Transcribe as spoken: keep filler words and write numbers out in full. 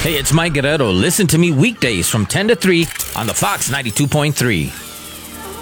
Hey, it's Mike Guerrero. Listen to me weekdays from ten to three on the Fox ninety-two point three.